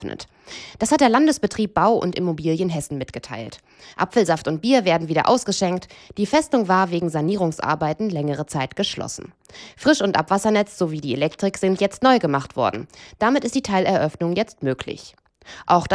Das hat der Landesbetrieb Bau und Immobilien Hessen mitgeteilt. Apfelsaft und Bier werden wieder ausgeschenkt. Die Festung war wegen Sanierungsarbeiten längere Zeit geschlossen. Frisch- und Abwassernetz sowie die Elektrik sind jetzt neu gemacht worden. Damit ist die Teileröffnung jetzt möglich. Auch